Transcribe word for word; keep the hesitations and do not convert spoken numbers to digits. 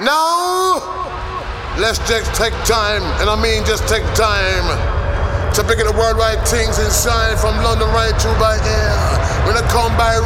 Now, let's just take time, and I mean just take time, to pick up the worldwide things inside from London right through by air. When I come by